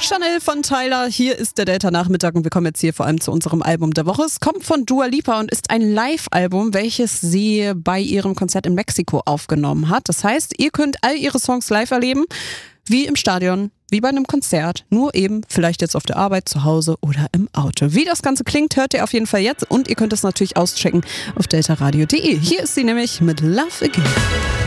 Chanel von Tyler, hier ist der Delta-Nachmittag und wir kommen jetzt hier vor allem zu unserem Album der Woche. Es kommt von Dua Lipa und ist ein Live-Album, welches sie bei ihrem Konzert in Mexiko aufgenommen hat. Das heißt, ihr könnt all ihre Songs live erleben, wie im Stadion, wie bei einem Konzert, nur eben vielleicht jetzt auf der Arbeit, zu Hause oder im Auto. Wie das Ganze klingt, hört ihr auf jeden Fall jetzt und ihr könnt es natürlich auschecken auf deltaradio.de. Hier ist sie nämlich mit Love Again.